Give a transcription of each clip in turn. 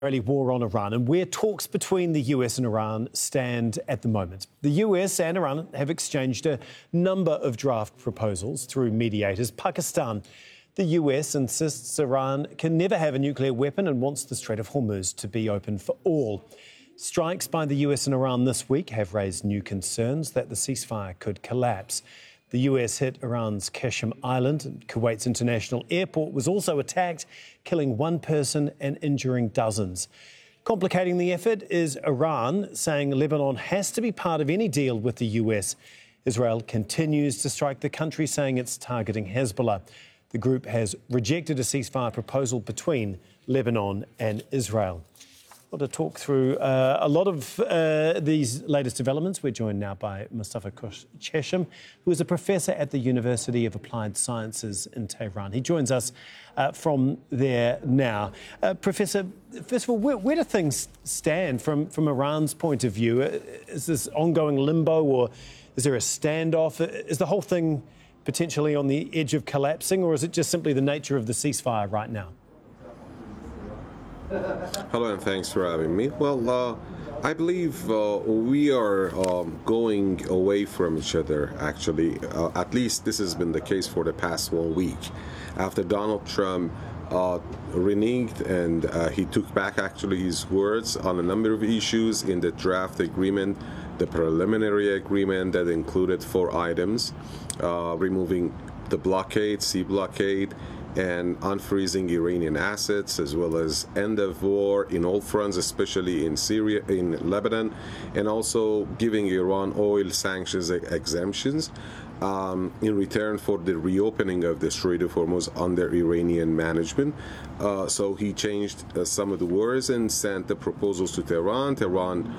war on Iran and where talks between the US and Iran stand at the moment. The US and Iran have exchanged a number of draft proposals through mediators. Pakistan, the US insists Iran can never have a nuclear weapon and wants the Strait of Hormuz to be open for all. Strikes by the US and Iran this week have raised new concerns that the ceasefire could collapse. The US hit Iran's Qasem Island, and Kuwait's international airport was also attacked, killing one person and injuring dozens. Complicating the effort is Iran saying Lebanon has to be part of any deal with the US. Israel continues to strike the country, saying it's targeting Hezbollah. The group has rejected a ceasefire proposal between Lebanon and Israel. Well, to talk through a lot of these latest developments, we're joined now by Mustafa Chesham, who is a professor at the University of Applied Sciences in Tehran. He joins us from there now. Professor, first of all, where do things stand from Iran's point of view? Is this ongoing limbo, or is there a standoff? Is the whole thing potentially on the edge of collapsing, or is it just simply the nature of the ceasefire right now? Hello, and thanks for having me. Well, I believe we are going away from each other, actually. At least this has been the case for the past 1 week. After Donald Trump reneged and he took back actually his words on a number of issues in the draft agreement, the preliminary agreement that included 4 items, removing the blockade, sea blockade, and unfreezing Iranian assets, as well as end of war in all fronts, especially in Syria, in Lebanon, and also giving Iran oil sanctions exemptions in return for the reopening of the Strait of Hormuz under Iranian management. So he changed some of the words and sent the proposals to Tehran. Tehran,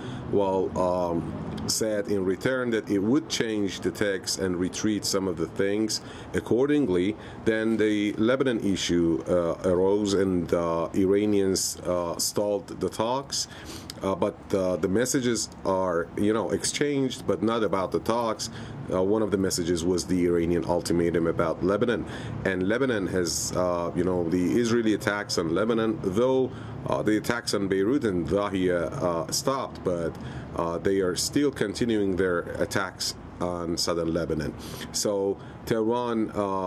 said in return that it would change the text and retreat some of the things accordingly. Then the Lebanon issue arose, and Iranians stalled the talks. But the messages are, exchanged, but not about the talks. One of the messages was the Iranian ultimatum about Lebanon. And Lebanon has, the Israeli attacks on Lebanon, though the attacks on Beirut and Dahia stopped, but they are still continuing their attacks on southern Lebanon. So Tehran,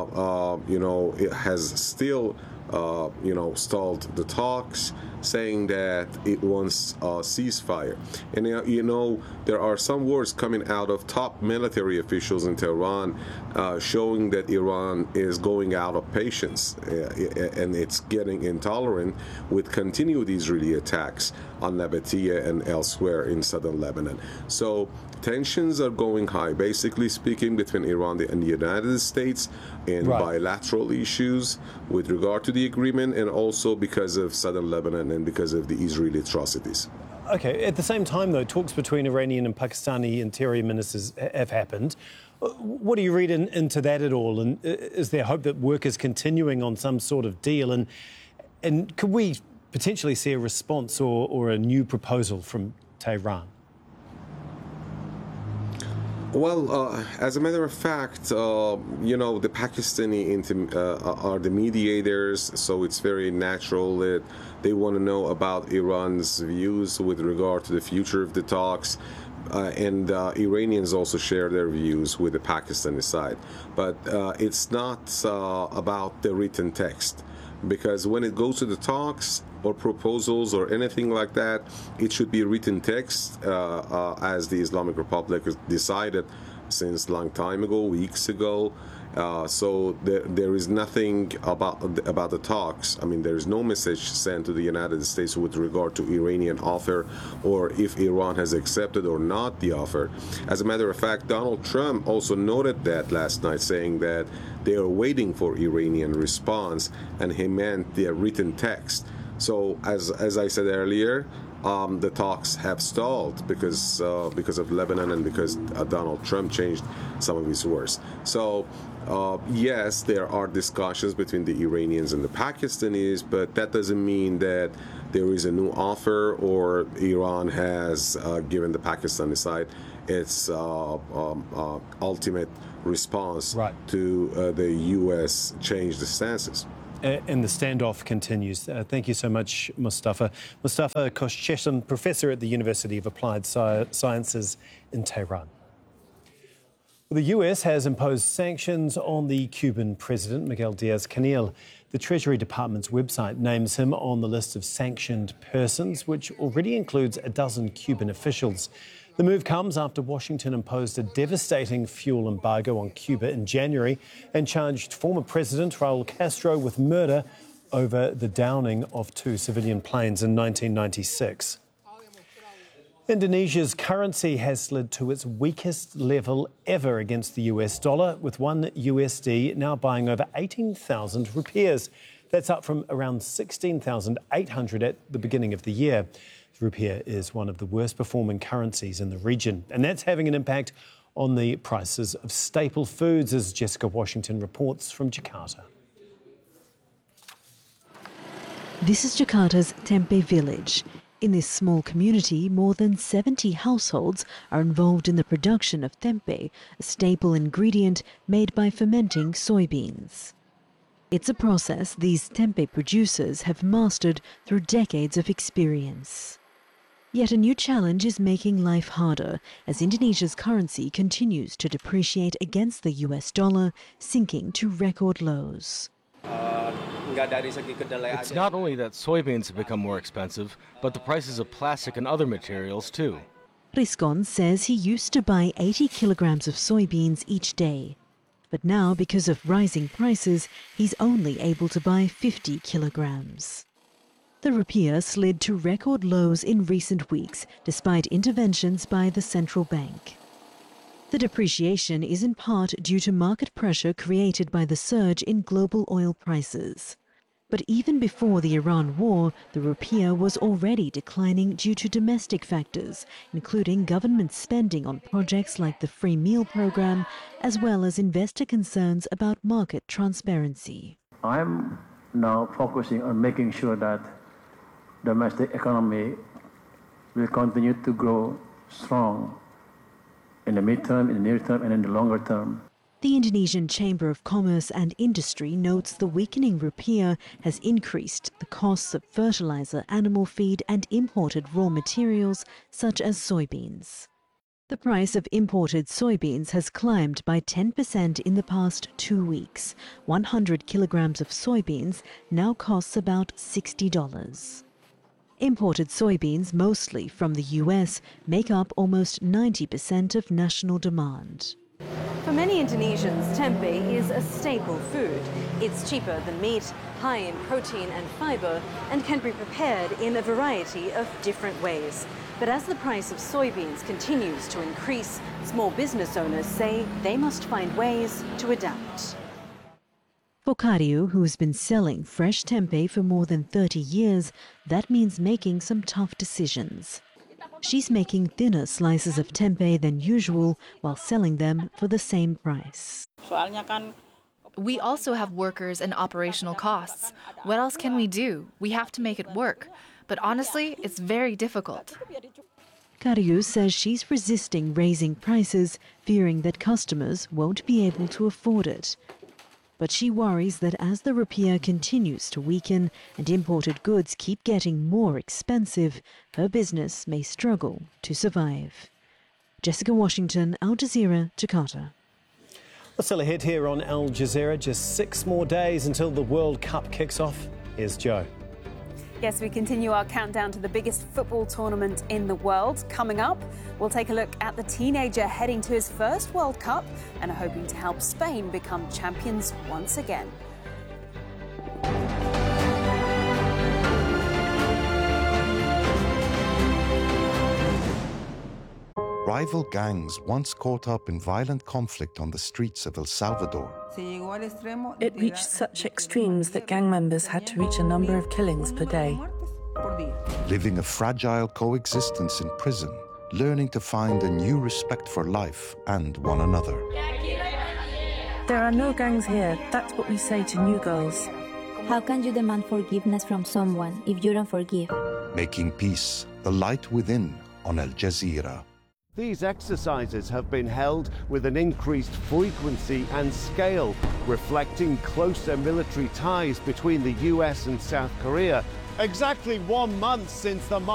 has still stalled the talks, saying that it wants a ceasefire. And, there are some words coming out of top military officials in Tehran showing that Iran is going out of patience and it's getting intolerant with continued Israeli attacks on Nabatea and elsewhere in southern Lebanon. So tensions are going high, basically speaking, between Iran and the United States in bilateral issues with regard to the agreement, and also because of southern Lebanon and because of the Israeli atrocities. Okay. At the same time, though, talks between Iranian and Pakistani interior ministers have happened. What do you read into that at all? And is there hope that work is continuing on some sort of deal? And could we potentially see a response or a new proposal from Tehran? Well, as a matter of fact, the Pakistani are the mediators, so it's very natural that they want to know about Iran's views with regard to the future of the talks. And Iranians also share their views with the Pakistani side. But it's not about the written text, because when it goes to the talks or proposals or anything like that, it should be written text, as the Islamic Republic has decided since a long time ago, weeks ago. So there is nothing about the talks. I mean, there is no message sent to the United States with regard to Iranian offer, or if Iran has accepted or not the offer. As a matter of fact, Donald Trump also noted that last night, saying that they are waiting for Iranian response, and he meant the written text. So as I said earlier, the talks have stalled because of Lebanon and because Donald Trump changed some of his words. So yes, there are discussions between the Iranians and the Pakistanis, but that doesn't mean that there is a new offer or Iran has given the Pakistani side its ultimate response to the U.S. change the stances. And the standoff continues. Thank you so much, Mustafa. Mustafa Koshcheshan, professor at the University of Applied Sciences in Tehran. The US has imposed sanctions on the Cuban president, Miguel Diaz-Canel. The Treasury Department's website names him on the list of sanctioned persons, which already includes a dozen Cuban officials. The move comes after Washington imposed a devastating fuel embargo on Cuba in January and charged former President Raul Castro with murder over the downing of 2 civilian planes in 1996. Indonesia's currency has slid to its weakest level ever against the US dollar, with one USD now buying over 18,000 rupiahs. That's up from around 16,800 at the beginning of the year. The rupiah is one of the worst performing currencies in the region, and that's having an impact on the prices of staple foods, as Jessica Washington reports from Jakarta. This is Jakarta's Tempe village. In this small community, more than 70 households are involved in the production of tempe, a staple ingredient made by fermenting soybeans. It's a process these tempe producers have mastered through decades of experience. Yet a new challenge is making life harder as Indonesia's currency continues to depreciate against the US dollar, sinking to record lows. It's not only that soybeans have become more expensive, but the prices of plastic and other materials too. Rizkon says he used to buy 80 kilograms of soybeans each day. But now, because of rising prices, he's only able to buy 50 kilograms. The rupiah slid to record lows in recent weeks, despite interventions by the central bank. The depreciation is in part due to market pressure created by the surge in global oil prices. But even before the Iran war, the rupiah was already declining due to domestic factors, including government spending on projects like the free meal program, as well as investor concerns about market transparency. I'm now focusing on making sure that domestic economy will continue to grow strong in the midterm, in the near term, and in the longer term. The Indonesian Chamber of Commerce and Industry notes the weakening rupiah has increased the costs of fertilizer, animal feed, and imported raw materials such as soybeans. The price of imported soybeans has climbed by 10% in the past 2 weeks. 100 kilograms of soybeans now costs about $60. Imported soybeans, mostly from the US, make up almost 90% of national demand. For many Indonesians, tempe is a staple food. It's cheaper than meat, high in protein and fiber, and can be prepared in a variety of different ways. But as the price of soybeans continues to increase, small business owners say they must find ways to adapt. For Karyu, who's been selling fresh tempe for more than 30 years, that means making some tough decisions. She's making thinner slices of tempe than usual while selling them for the same price. We also have workers and operational costs. What else can we do? We have to make it work. But honestly, it's very difficult. Karyu says she's resisting raising prices, fearing that customers won't be able to afford it. But she worries that as the rupiah continues to weaken and imported goods keep getting more expensive, her business may struggle to survive. Jessica Washington, Al Jazeera, Jakarta. Well, still ahead here on Al Jazeera, just 6 more days until the World Cup kicks off. Here's Joe. Yes, we continue our countdown to the biggest football tournament in the world. Coming up, we'll take a look at the teenager heading to his first World Cup and hoping to help Spain become champions once again. Rival gangs once caught up in violent conflict on the streets of El Salvador. It reached such extremes that gang members had to reach a number of killings per day. Living a fragile coexistence in prison, learning to find a new respect for life and one another. There are no gangs here, that's what we say to new girls. How can you demand forgiveness from someone if you don't forgive? Making peace, the light within on Al Jazeera. These exercises have been held with an increased frequency and scale, reflecting closer military ties between the US and South Korea. Exactly 1 month since the